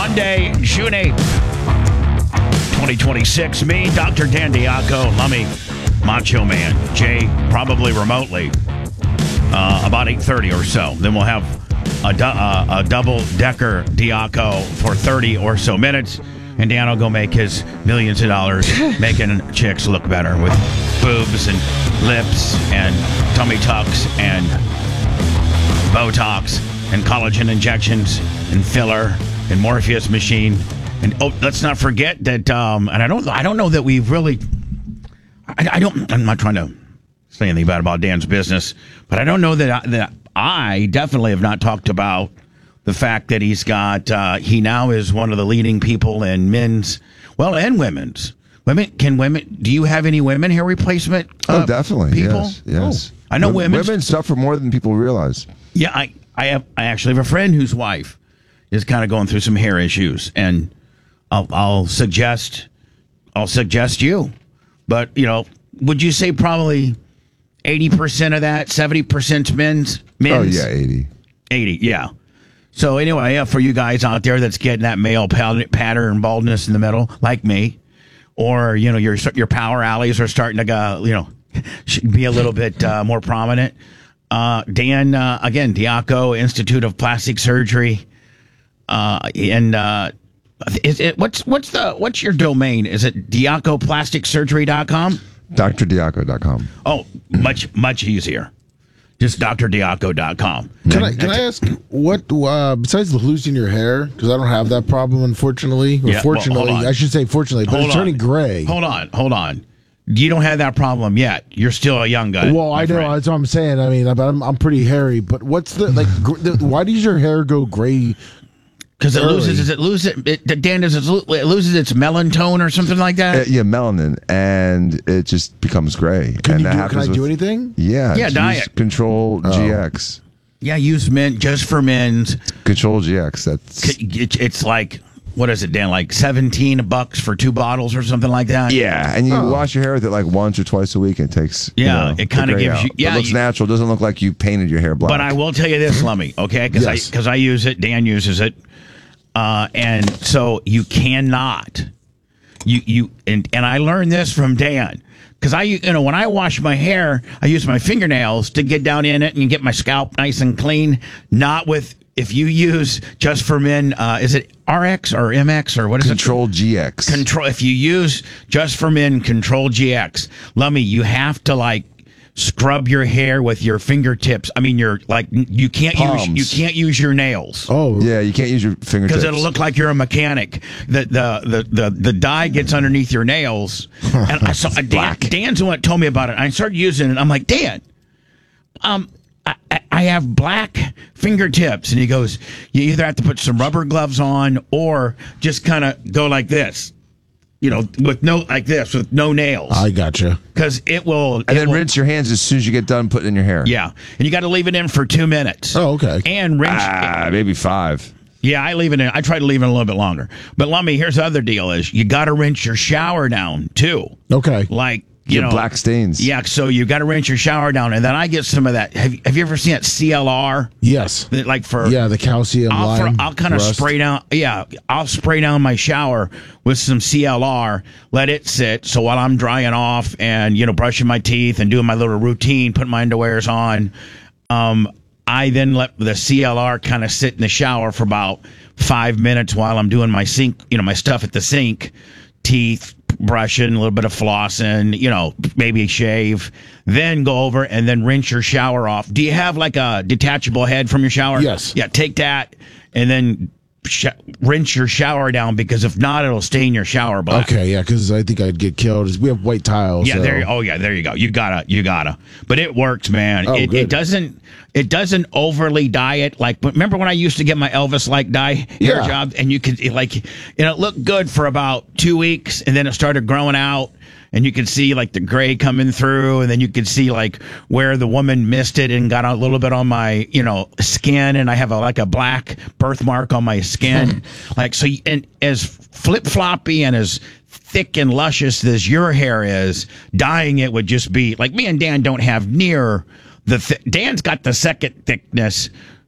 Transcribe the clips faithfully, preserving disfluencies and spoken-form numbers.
Monday, June eighth, twenty twenty-six. Me, Doctor Dan Diaco, Lummy, Macho Man, Jay, probably remotely, uh, about eight thirty or so. Then we'll have a, du- uh, a double-decker Diaco for thirty or so minutes. And Dan will go make his millions of dollars making chicks look better with boobs and lips and tummy tucks and Botox and collagen injections and filler and Morpheus machine. And oh, let's not forget that. Um, and I don't, I don't know that we've really. I, I don't. I'm not trying to say anything bad about Dan's business, but I don't know that I, that I definitely have not talked about the fact that he's got. Uh, he now is one of the leading people in men's, well, and women's. Women can women. Do you have any women hair replacement? Uh, oh, definitely. People. Yes. Yes. Oh, I know women. women. Women suffer more than people realize. Yeah, I, I have. I actually have a friend whose wife is kind of going through some hair issues, and I'll, I'll suggest, I'll suggest you. But you know, would you say probably eighty percent of that, seventy percent men's? Men's? Oh yeah, eighty. Eighty, yeah. So anyway, uh, for you guys out there that's getting that male pattern baldness in the middle, like me, or you know, your your power alleys are starting to go, you know, be a little bit uh, more prominent. Uh, Dan, uh, again, Diaco Institute of Plastic Surgery, uh, and uh, is it what's what's the what's your domain? Is it diaco plastic surgery dot com? D R diaco dot com. Oh, much much easier. Just d r diaco dot com. Can I can I ask what uh, besides losing your hair, because I don't have that problem, unfortunately. Or Yeah, well, fortunately, hold on. I should say fortunately, but Hold it's turning on. gray. Hold on, hold on. You don't have that problem yet. You're still a young guy. Well, my I know friend. that's what I'm saying. I mean, I'm I'm pretty hairy, but what's the like? Gr- the, why does your hair go gray? Because it early? loses, does it lose it? it Dan, does it, lo- it loses its melon tone or something like Uh, that? yeah, melanin, and it just becomes gray. Can and you that do? happens Can I with, do anything? Yeah, Yeah, just diet. use Control G X. Yeah, use men just for men's. Control G X. That's It- It's like, what is it, Dan? Like seventeen bucks for two bottles or something like that? yeah, and you Oh. wash your hair with it like once or twice a week. It takes you Yeah, know, it kinda the gray gives out. you- yeah, it looks you- natural. It doesn't look like you painted your hair black. But I will tell you this, Lummy, okay? Because Yes. I, 'cause I use it. Dan uses it. Uh, and so you cannot, you, you, and, and I learned this from Dan. Because I, you know, when I wash my hair, I use my fingernails to get down in it and get my scalp nice and clean. Not with, if you use Just for Men, uh, is it R X or M X or what is Control G X. it? Control. If you use Just for Men Control G X, Lummy, you have to like scrub your hair with your fingertips. I mean, you're like you can't Palms. use you can't use your nails. Oh, Yeah, you can't use your fingertips Because it'll look like you're a mechanic. The the the the, the dye gets underneath your nails, and I saw Dan, Dan's the one that told me about it. I started using it. I'm like, Dan, um, I, I- I have black fingertips, and he goes, you either have to put some rubber gloves on or just kind of go like this, you know, with no like this with no nails, I gotcha. because it will. and it then will- rinse your hands as soon as you get done putting it in your hair. Yeah, and you got to leave it in for two minutes. Oh, okay. And rinse. Ah, maybe five. Yeah, I leave it in. I try to leave it a little bit longer. But Lummy, here's the other deal: is you got to rinse your shower down too. Okay. Like you Get know, black stains. Yeah, so you got to rinse your shower down, and then I get some of that. Have you, Have you ever seen that C L R? Yes. That, Like for Yeah, the calcium I'll, lime. I'll kind of rust. spray down. Yeah, I'll spray down my shower with some C L R. Let it sit. So while I'm drying off and you know brushing my teeth and doing my little routine, putting my underwears on, um, I then let the C L R kind of sit in the shower for about five minutes while I'm doing my sink. You know, my stuff at the sink, teeth brushing, a little bit of flossing, you know, maybe shave, then go over and then rinse your shower off. Do you have like a detachable head from your shower? Yes. Yeah, take that and then sh- rinse your shower down, because if not, it'll stain your shower black. Okay, yeah, because I think I'd get killed. We have white tiles. Yeah, so. there. Oh, yeah, there you go. You gotta, you gotta. But it works, man. Oh, it, good. it doesn't, it doesn't overly dye it. Like, remember when I used to get my Elvis like dye hair Yeah. job, and you could it, like, you know, it looked good for about two weeks, and then it started growing out, and you could see like the gray coming through, and then you could see like where the woman missed it and got a little bit on my, you know, skin, and I have a like a black birthmark on my skin, like so. And as flip floppy and as thick and luscious as your hair is, dyeing it would just be like me and Dan don't have near the th- Dan's got the second thickness. Well,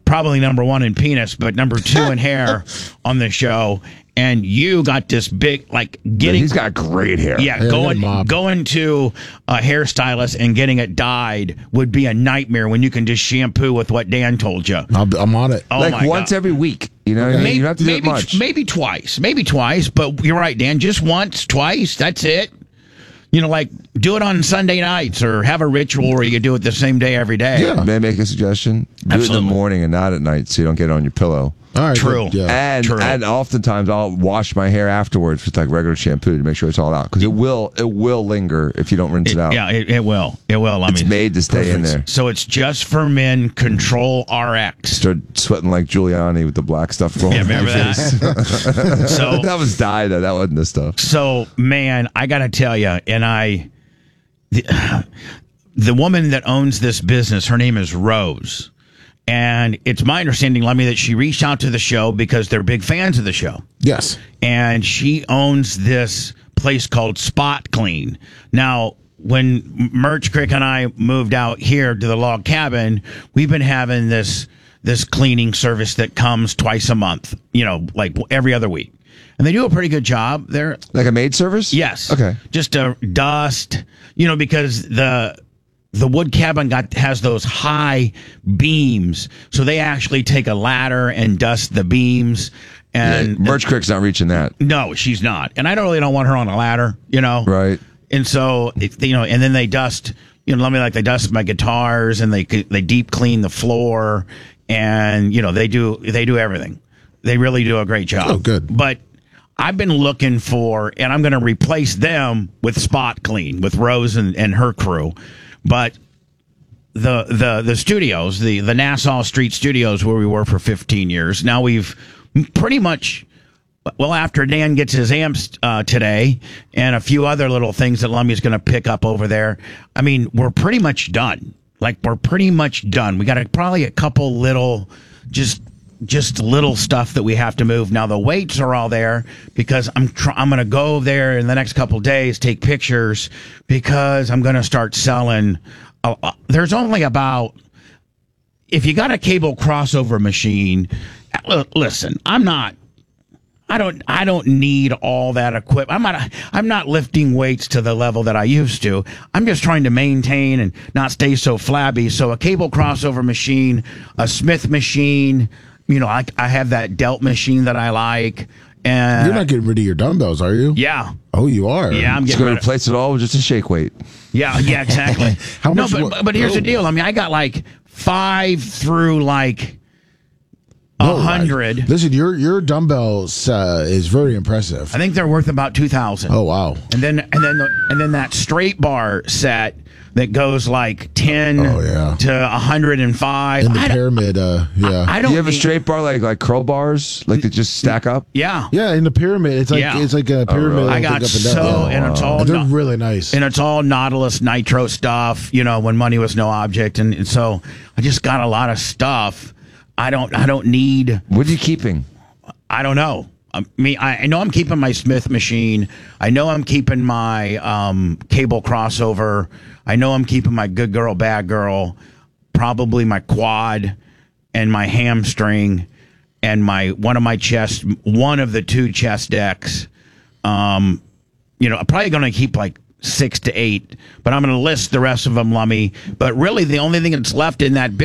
probably number one in penis, but number two in hair on the show. And you got this big, like getting. He's got great hair. Yeah, Yeah, going mob. going to a hairstylist and getting it dyed would be a nightmare when you can just shampoo with what Dan told you. I'll, I'm on it. Oh like my once God. every week. You know what I mean? Maybe, You don't have to do maybe, it much. maybe twice, maybe twice. But you're right, Dan. Just once, twice. That's it. You know, like do it on Sunday nights or have a ritual where you do it the same day every day. Yeah. May I make a suggestion? Do it in Absolutely. the morning and not at night so you don't get it on your pillow. All right. True. good, Yeah. And True. and oftentimes I'll wash my hair afterwards with like regular shampoo to make sure it's all out because it will it will linger if you don't rinse it, out. Yeah, it, it will. It will. I It's mean, made to stay in there. so it's just for men. Control R X. Start sweating like Giuliani with the black stuff going. Yeah, on remember my face. that? so, That was dye though. That wasn't the stuff. so man, I got to tell you, and I, the, the woman that owns this business, her name is Rose. And it's my understanding, Lemmy, that she reached out to the show because they're big fans of the show. Yes. And she owns this place called Spot Clean. Now, when Merch Crick and I moved out here to the log cabin, we've been having this this cleaning service that comes twice a month, you know, like every other week. And they do a pretty good job. They're Like a maid service? yes. Okay. Just a dust, you know, because the the wood cabin got has those high beams, so they actually take a ladder and dust the beams. And Yeah, Merch Crick's not reaching that. no, she's not. And I don't really don't want her on a ladder, you know. Right. And so, it, you know, and then they dust, you know, let me like they dust my guitars and they they deep clean the floor, and you know they do they do everything. They really do a great job. Oh, good. But I've been looking for, and I'm going to replace them with Spot Clean with Rose and, and her crew. But the the the studios, the the Nassau Street Studios, where we were for fifteen years, now we've pretty much. Well, after Dan gets his amps uh, today and a few other little things that Lummy's going to pick up over there, I mean, we're pretty much done. Like, we're pretty much done. We got a, probably a couple little, just just little stuff that we have to move. Now, the weights are all there because I'm tr- I'm going to go there in the next couple days, take pictures, because I'm going to start selling. Uh, uh, there's only about, if you got a cable crossover machine, uh, listen, I'm not. I don't. I don't need all that equipment. I'm not. I'm not lifting weights to the level that I used to. I'm just trying to maintain and not stay so flabby. So a cable crossover machine, a Smith machine. You know, I, I have that Delt machine that I like. And You're not getting rid of your dumbbells, are you? yeah, Oh, you are. yeah. I'm It's getting going rid to of, replace it all with just a shake weight. yeah, yeah, exactly. How no, much but, wo- but but here's the oh. deal. I mean, I got like five through like a No, I- hundred. Listen, your your dumbbells uh, is very impressive. I think they're worth about two thousand. Oh wow. And then and then the, and then that straight bar set that goes like ten Oh, yeah. to a hundred and five. In the I, don't- pyramid, uh, yeah. I Do don't you have a need- straight bar like like curl bars, like they just stack up? Yeah, yeah, in the pyramid, it's like Yeah. it's like a pyramid. really? that'll I got take up and so down. and it's all And they're no- really nice. and it's all Nautilus Nitro stuff. You know, when money was no object, and, and so I just got a lot of stuff. I don't I don't need. What are you keeping? I don't know. I mean, I, I know I'm keeping my Smith machine. I know I'm keeping my um, cable crossover. I know I'm keeping my good girl, bad girl, probably my quad and my hamstring and my one of my chest, one of the two chest decks. Um, you know, I'm probably going to keep like six to eight, but I'm going to list the rest of them, Lummy. But really, the only thing that's left in that bill